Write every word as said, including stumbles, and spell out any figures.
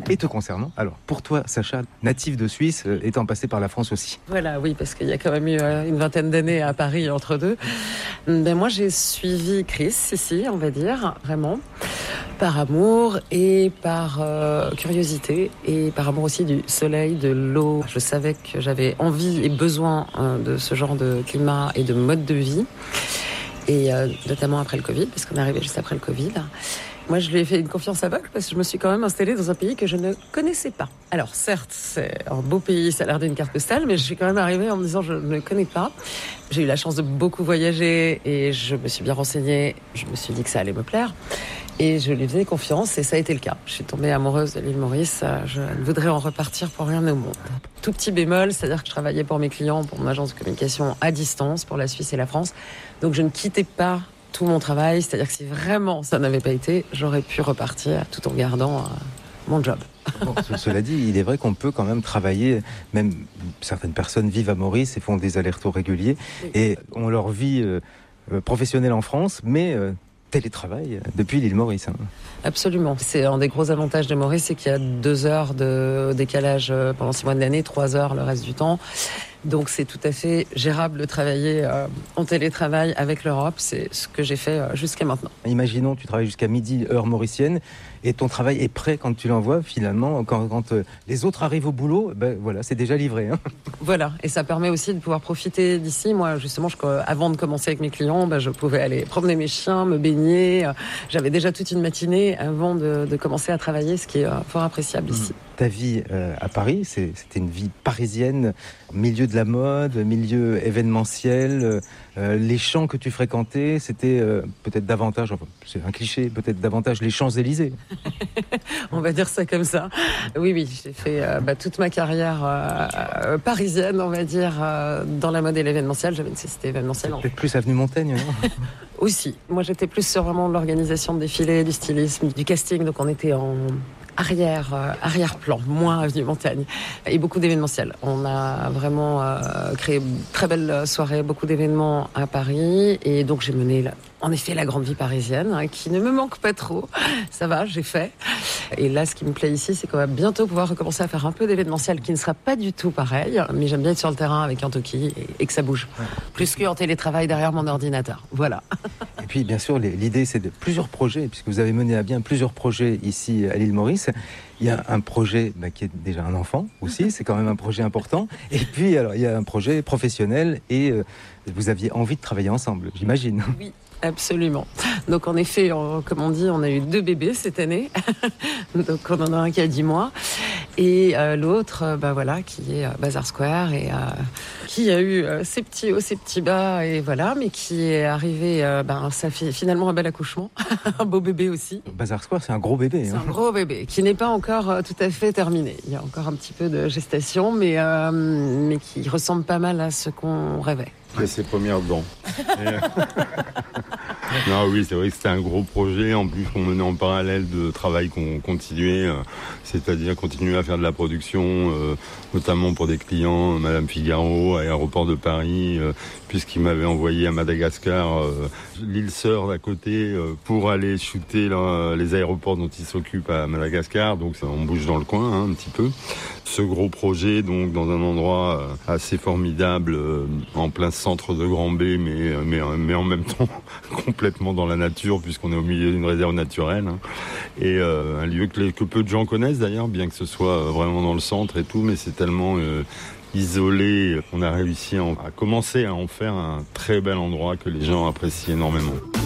Et te concernant, alors pour toi, Sacha, natif de Suisse, euh, étant passé par la France aussi. Voilà, oui, parce qu'il y a quand même eu euh, une vingtaine d'années à Paris entre deux. Ben, moi, j'ai suivi Chris ici, on va dire, vraiment, par amour et par euh, curiosité et par amour aussi du soleil, de l'eau. Je savais que j'avais envie et besoin euh, de ce genre de climat et de mode de vie, et euh, notamment après le Covid, parce qu'on est arrivé juste après le Covid. Moi, je lui ai fait une confiance aveugle parce que je me suis quand même installée dans un pays que je ne connaissais pas. Alors, certes, c'est un beau pays, ça a l'air d'une carte postale, mais je suis quand même arrivée en me disant je ne connais pas. J'ai eu la chance de beaucoup voyager et je me suis bien renseignée. Je me suis dit que ça allait me plaire et je lui faisais confiance et ça a été le cas. Je suis tombée amoureuse de l'île Maurice. Je ne voudrais en repartir pour rien au monde. Tout petit bémol, c'est-à-dire que je travaillais pour mes clients, pour mon agence de communication à distance, pour la Suisse et la France. Donc, je ne quittais pas tout mon travail, c'est-à-dire que si vraiment ça n'avait pas été, j'aurais pu repartir tout en gardant euh, mon job. Bon, cela dit, il est vrai qu'on peut quand même travailler, même certaines personnes vivent à Maurice et font des allers-retours réguliers, oui. Et ont leur vie euh, professionnelle en France, mais euh, télétravail depuis l'île Maurice. Hein. Absolument. C'est un des gros avantages de Maurice, c'est qu'il y a deux heures de décalage pendant six mois de l'année, trois heures le reste du temps. Donc c'est tout à fait gérable de travailler euh, en télétravail avec l'Europe. C'est ce que j'ai fait euh, jusqu'à maintenant. Imaginons, tu travailles jusqu'à midi, heure mauricienne, et ton travail est prêt quand tu l'envoies. Finalement, quand, quand euh, les autres arrivent au boulot, ben voilà, c'est déjà livré. Hein. Voilà, et ça permet aussi de pouvoir profiter d'ici. Moi, justement, je, avant de commencer avec mes clients, ben, je pouvais aller promener mes chiens, me baigner. J'avais déjà toute une matinée avant de, de commencer à travailler, ce qui est euh, fort appréciable mmh. ici. Ta vie euh, à Paris, c'est, c'était une vie parisienne, milieu de la mode, milieu événementiel. Euh, les champs que tu fréquentais, c'était euh, peut-être davantage, enfin, c'est un cliché, peut-être davantage les Champs-Élysées. On va dire ça comme ça. Oui, oui, j'ai fait euh, bah, toute ma carrière euh, euh, parisienne, on va dire, euh, dans la mode et l'événementiel. J'avais une société événementielle. Peut-être plus avenue Montaigne, non? Aussi. Moi, j'étais plus sur vraiment l'organisation de défilés, du stylisme, du casting. Donc, on était en arrière, euh, arrière-plan, moins avenue Montaigne. Et beaucoup d'événementiels. On a vraiment euh, créé une très belle soirée, beaucoup d'événements à Paris. Et donc, j'ai mené, la, en effet, la grande vie parisienne, hein, qui ne me manque pas trop. Ça va, j'ai fait. Et là, ce qui me plaît ici, c'est qu'on va bientôt pouvoir recommencer à faire un peu d'événementiel qui ne sera pas du tout pareil. Mais j'aime bien être sur le terrain avec un toki et, et que ça bouge. Ouais. Plus qu'en télétravail derrière mon ordinateur. Voilà. Et puis, bien sûr, l'idée, c'est de plusieurs projets, puisque vous avez mené à bien plusieurs projets ici à l'île Maurice. Il y a un projet bah, qui est déjà un enfant aussi, c'est quand même un projet important. Et puis, alors, il y a un projet professionnel et euh, vous aviez envie de travailler ensemble, j'imagine. Oui. Absolument. Donc en effet, on, comme on dit, on a eu deux bébés cette année. Donc on en a un qui a dix mois et euh, l'autre, euh, bah voilà, qui est euh, Bazar Square et euh, qui a eu euh, ses petits hauts, ses petits bas et voilà, mais qui est arrivé, euh, ben ça fait finalement un bel accouchement, un beau bébé aussi. Bazar Square, c'est un gros bébé. C'est hein. un gros bébé qui n'est pas encore euh, tout à fait terminé. Il y a encore un petit peu de gestation, mais euh, mais qui ressemble pas mal à ce qu'on rêvait. Il a ses premières dents. Non, oui, c'est vrai que c'était un gros projet. En plus, on menait en parallèle de travail qu'on continuait, euh, c'est-à-dire continuer à faire de la production, euh, notamment pour des clients, Madame Figaro, Aéroport de Paris, euh, puisqu'il m'avait envoyé à Madagascar, euh, l'île sœur d'à côté, euh, pour aller shooter là, les aéroports dont il s'occupe à Madagascar. Donc, ça, on bouge dans le coin hein, un petit peu. Ce gros projet, donc, dans un endroit euh, assez formidable, euh, en plein centre de Grand-B, mais, mais, mais en même temps complètement dans la nature, puisqu'on est au milieu d'une réserve naturelle. Hein. Et euh, un lieu que, les, que peu de gens connaissent d'ailleurs, bien que ce soit vraiment dans le centre et tout, mais c'est tellement euh, isolé qu'on a réussi à, en, à commencer à en faire un très bel endroit que les gens apprécient énormément.